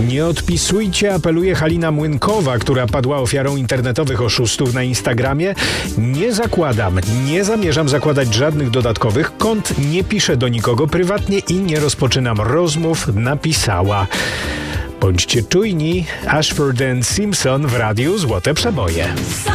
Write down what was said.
Nie odpisujcie, apeluje Halina Młynkowa, która padła ofiarą internetowych oszustów na Instagramie. Nie zakładam, nie zamierzam zakładać żadnych dodatkowych kont, nie piszę do nikogo prywatnie i nie rozpoczynam rozmów, napisała. Bądźcie czujni, Ashford & Simpson w radiu Złote Przeboje.